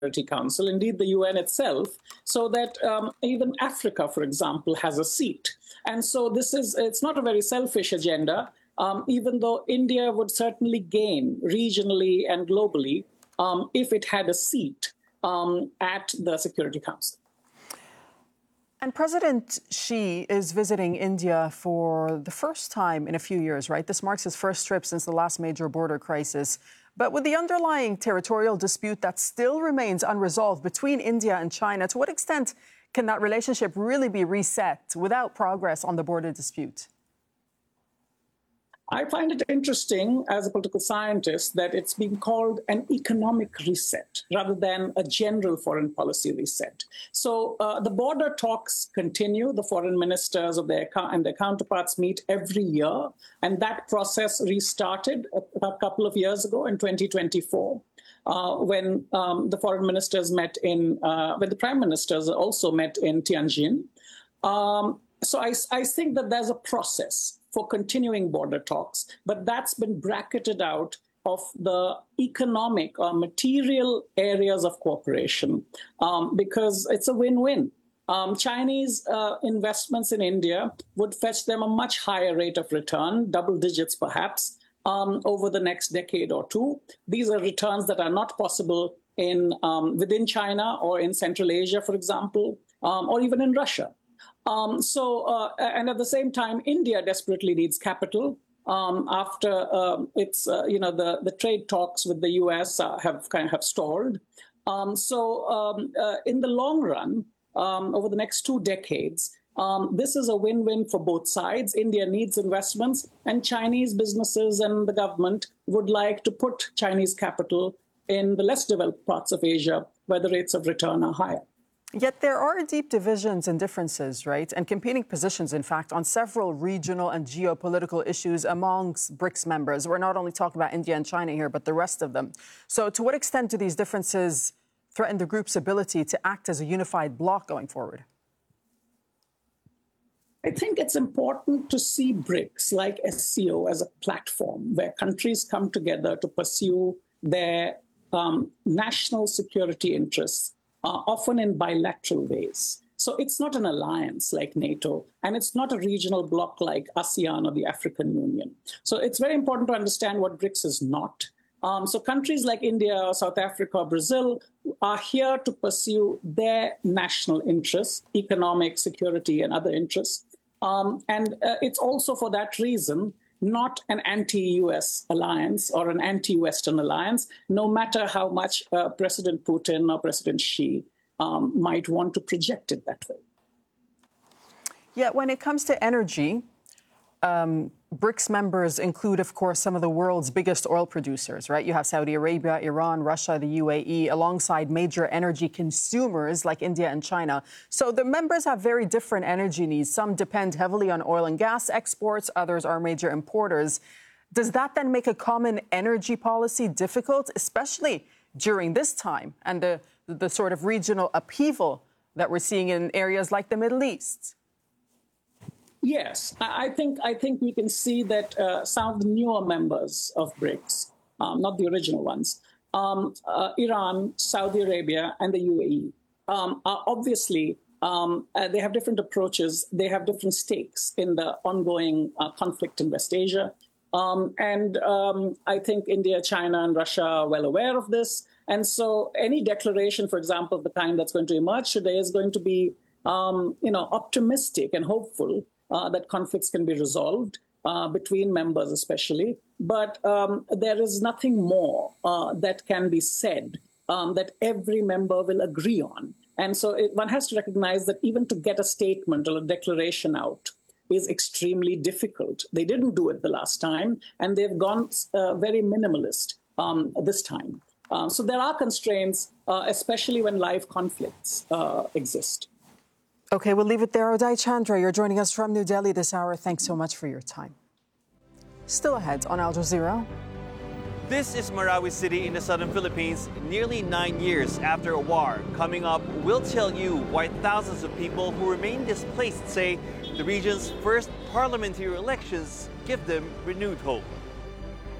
Security Council, indeed the UN itself, so that even Africa, for example, has a seat. And so it's not a very selfish agenda, even though India would certainly gain regionally and globally if it had a seat at the Security Council. And President Xi is visiting India for the first time in a few years, right? This marks his first trip since the last major border crisis. But with the underlying territorial dispute that still remains unresolved between India and China, to what extent can that relationship really be reset without progress on the border dispute? I find it interesting as a political scientist that it's being called an economic reset rather than a general foreign policy reset. So the border talks continue. The foreign ministers and their counterparts meet every year. And that process restarted a couple of years ago in 2024. When the foreign ministers met when the prime ministers also met in Tianjin. So I think that there's a process for continuing border talks, but that's been bracketed out of the economic or material areas of cooperation because it's a win-win. Chinese investments in India would fetch them a much higher rate of return, double digits perhaps, over the next decade or two. These are returns that are not possible within China or in Central Asia, for example, or even in Russia. And at the same time, India desperately needs capital after the trade talks with the U.S. have stalled. In the long run, over the next 2 decades, this is a win-win for both sides. India needs investments, and Chinese businesses and the government would like to put Chinese capital in the less developed parts of Asia, where the rates of return are higher. Yet there are deep divisions and differences, right? And competing positions, in fact, on several regional and geopolitical issues amongst BRICS members. We're not only talking about India and China here, but the rest of them. So to what extent do these differences threaten the group's ability to act as a unified bloc going forward? I think it's important to see BRICS like SCO as a platform where countries come together to pursue their national security interests, often in bilateral ways. So it's not an alliance like NATO, and it's not a regional bloc like ASEAN or the African Union. So it's very important to understand what BRICS is not. So countries like India, South Africa, Brazil are here to pursue their national interests, economic, security, and other interests. It's also for that reason not an anti-US alliance or an anti-Western alliance, no matter how much President Putin or President Xi might want to project it that way. Yet when it comes to energy, BRICS members include, of course, some of the world's biggest oil producers, right? You have Saudi Arabia, Iran, Russia, the UAE, alongside major energy consumers like India and China. So the members have very different energy needs. Some depend heavily on oil and gas exports. Others are major importers. Does that then make a common energy policy difficult, especially during this time and the sort of regional upheaval that we're seeing in areas like the Middle East? Yes, I think we can see that some of the newer members of BRICS, not the original ones, Iran, Saudi Arabia, and the UAE, are obviously, they have different approaches. They have different stakes in the ongoing conflict in West Asia. I think India, China, and Russia are well aware of this. And so any declaration, for example, of the kind that's going to emerge today is going to be, optimistic and hopeful that conflicts can be resolved between members especially. But there is nothing more that can be said that every member will agree on. And so one has to recognize that even to get a statement or a declaration out is extremely difficult. They didn't do it the last time, and they've gone very minimalist this time. So there are constraints, especially when live conflicts exist. OK, we'll leave it there. Uday Chandra, you're joining us from New Delhi this hour. Thanks so much for your time. Still ahead on Al Jazeera. This is Marawi City in the southern Philippines, nearly 9 years after a war. Coming up, we'll tell you why thousands of people who remain displaced say the region's first parliamentary elections give them renewed hope.